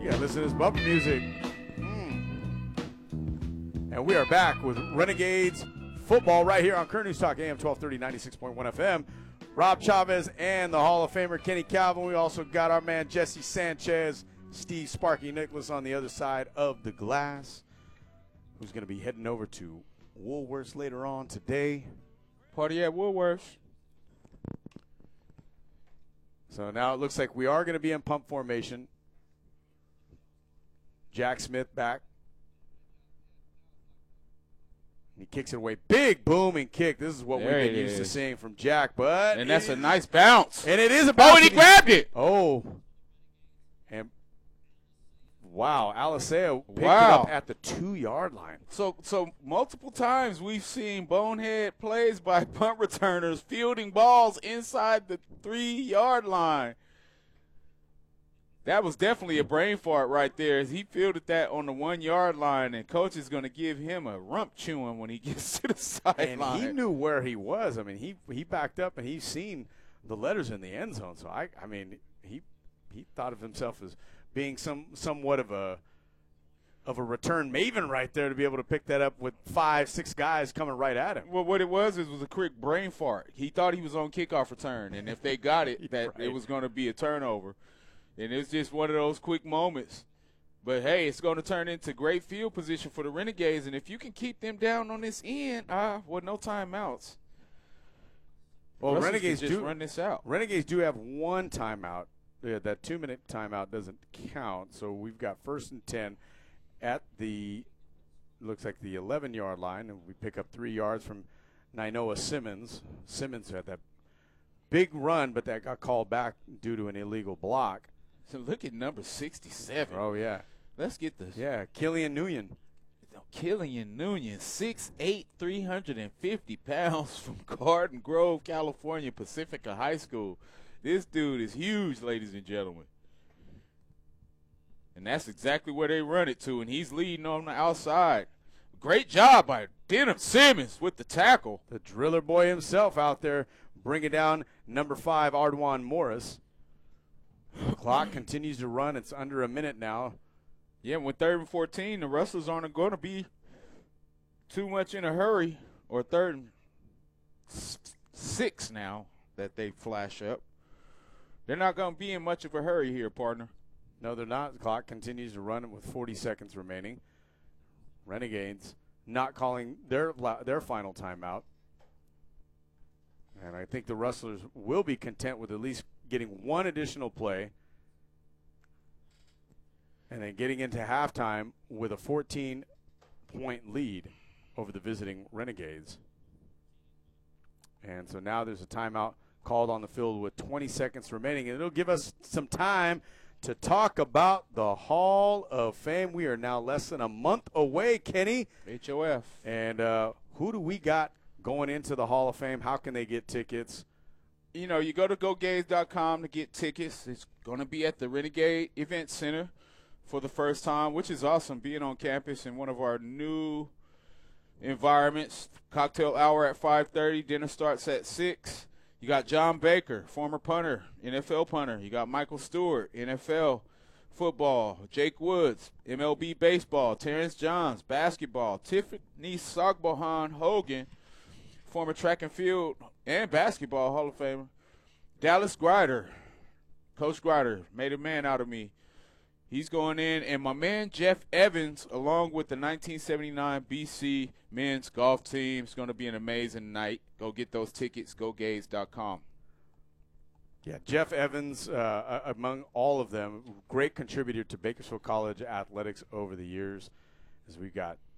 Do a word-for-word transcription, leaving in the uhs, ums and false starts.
Yeah, listen to this bumper music. Mm. And we are back with Renegades football right here on Current News Talk, A M twelve thirty, ninety-six point one F M. Rob Chavez and the Hall of Famer Kenny Calvin. We also got our man Jesse Sanchez, Steve Sparky Nicholas on the other side of the glass, who's going to be heading over to Woolworths later on today. Party at Woolworths. So now it looks like we are going to be in pump formation. Jack Smith back. He kicks it away. Big booming kick. This is what There we've been it used to is. seeing from Jack. But And that's it a is- nice bounce. And it is a Oh, bounce. and he grabbed it. Oh. And wow, Alisea picked Wow. it up at the two-yard line. So, so multiple times we've seen bonehead plays by punt returners fielding balls inside the three-yard line. That was definitely a brain fart right there. As he fielded that on the one-yard line, and coach is going to give him a rump chewing when he gets to the And sideline. he knew where he was. I mean, he he backed up and he's seen the letters in the end zone. So I I mean, he he thought of himself as being some somewhat of a of a return maven right there to be able to pick that up with five, six guys coming right at him. Well, what it was is was a quick brain fart. He thought he was on kickoff return, and if they got it, that Right. it was going to be a turnover. And it's just one of those quick moments. But, hey, it's going to turn into great field position for the Renegades. And if you can keep them down on this end, ah, well, no timeouts. Well, Russell's Renegades can just do run this out. Renegades do have one timeout. Yeah, that two-minute timeout doesn't count. So we've got first and ten at the looks like the eleven-yard line, and we pick up three yards from Nainoa Simmons. Simmons had that big run, but that got called back due to an illegal block. So look at number sixty-seven. Oh yeah, Let's get this. yeah, Killian Nguyen. Killian Nguyen, six eight, three hundred fifty pounds from Garden Grove, California, Pacifica High School. This dude is huge, ladies and gentlemen. And that's exactly where they run it to, and he's leading on the outside. Great job by Denham Simmons with the tackle. The driller boy himself out there bringing down number five, Ardwan Morris. The clock continues to run. It's under a minute now. Yeah, with third and fourteen, the Rustlers aren't going to be too much in a hurry, or third and s- six now that they flash up. They're not going to be in much of a hurry here, partner. No, they're not. The clock continues to run with forty seconds remaining. Renegades not calling their la- their final timeout. And I think the Rustlers will be content with at least getting one additional play and then getting into halftime with a fourteen-point lead over the visiting Renegades. And so now there's a timeout called on the field with twenty seconds remaining, and it'll give us some time to talk about the Hall of Fame. We are now less than a month away, Kenny. H O F. And uh, who do we got going into the Hall of Fame? How can they get tickets? You know, you go to go gaze dot com to get tickets. It's going to be at the Renegade Event Center for the first time, which is awesome, being on campus in one of our new environments. Cocktail hour at five thirty. Dinner starts at six. You got John Baker, former punter, N F L punter. You got Michael Stewart, N F L football. Jake Woods, M L B baseball. Terrence Johns, basketball. Tiffany Sagbohan Hogan, former track and field and basketball Hall of Famer. Dallas Grider, Coach Grider, made a man out of me. He's going in. And my man Jeff Evans, along with the nineteen seventy-nine B C men's golf team. It's going to be an amazing night. Go get those tickets, go gaze dot com. Yeah, Jeff Evans, uh, among all of them, great contributor to Bakersfield College athletics over the years, as we got